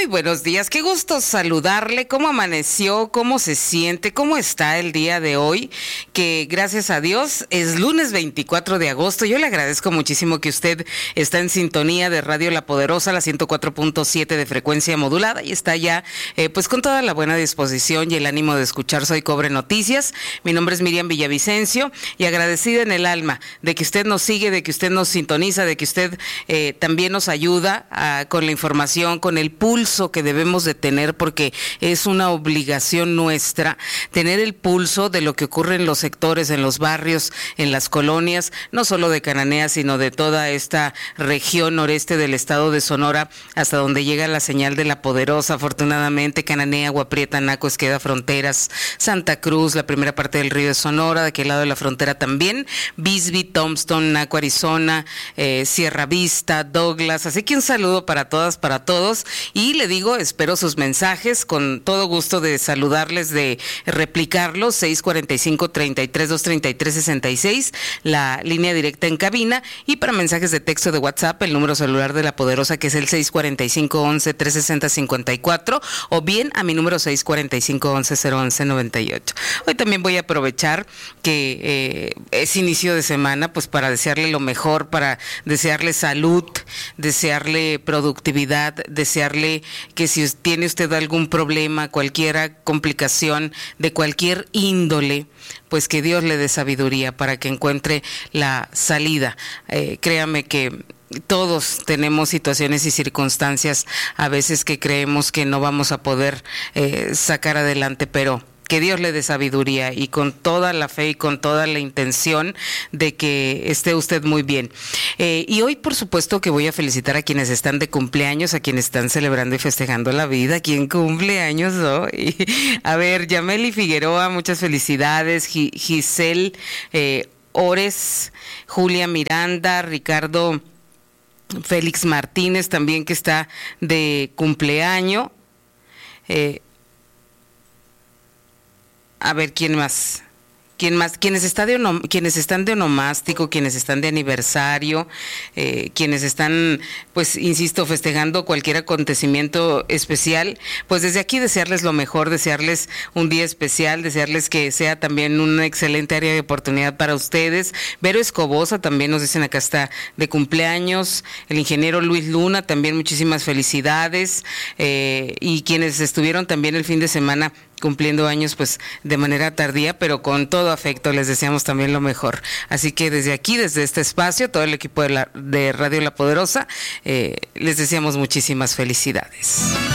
Muy buenos días, qué gusto saludarle. ¿Cómo amaneció? ¿Cómo se siente? ¿Cómo está el día de hoy? Que gracias a Dios es lunes 24 de agosto. Yo le agradezco muchísimo que usted está en sintonía de Radio La Poderosa, la 104.7 de frecuencia modulada, y está ya pues con toda la buena disposición y el ánimo de escuchar Soy Cobre Noticias. Mi nombre es Miriam Villavicencio y agradecida en el alma de que usted nos sigue, de que usted nos sintoniza, de que usted también nos ayuda con la información, con el pulso que debemos de tener, porque es una obligación nuestra tener el pulso de lo que ocurre en los sectores, en los barrios, en las colonias, no solo de Cananea, sino de toda esta región noreste del estado de Sonora, hasta donde llega la señal de La Poderosa. Afortunadamente, Cananea, Agua Prieta, Naco, Esqueda, Fronteras, Santa Cruz, la primera parte del río de Sonora, de aquel lado de la frontera también, Bisbee, Tombstone, Naco, Arizona, Sierra Vista, Douglas. Así que un saludo para todas, para todos. Y le digo, espero sus mensajes, con todo gusto de saludarles, de replicarlos. 645-33-233-66, la línea directa en cabina, y para mensajes de texto de WhatsApp, el número celular de La Poderosa, que es el 645-11-360-54, o bien a mi número 645-11-011-98. Hoy también voy a aprovechar que es inicio de semana, pues para desearle lo mejor, para desearle salud, desearle productividad, desearle que si tiene usted algún problema, cualquier complicación de cualquier índole, pues que Dios le dé sabiduría para que encuentre la salida. Créame que todos tenemos situaciones y circunstancias a veces que creemos que no vamos a poder sacar adelante, pero que Dios le dé sabiduría, y con toda la fe y con toda la intención de que esté usted muy bien. Y hoy, por supuesto, que voy a felicitar a quienes están de cumpleaños, a quienes están celebrando y festejando la vida. ¿Quién cumple años hoy? A ver, Yameli Figueroa, muchas felicidades. Giselle Ores, Julia Miranda, Ricardo Félix Martínez también, que está de cumpleaños. A ver, ¿quién más? Quienes están de onomástico, quienes están de aniversario, quienes están, pues, insisto, festejando cualquier acontecimiento especial, pues desde aquí desearles lo mejor, desearles un día especial, desearles que sea también una excelente área de oportunidad para ustedes. Vero Escobosa también nos dicen acá, está de cumpleaños. El ingeniero Luis Luna también, muchísimas felicidades. Y quienes estuvieron también el fin de semana cumpliendo años, pues de manera tardía, pero con todo afecto, les deseamos también lo mejor. Así que desde aquí, desde este espacio, todo el equipo de Radio La Poderosa, les deseamos muchísimas felicidades.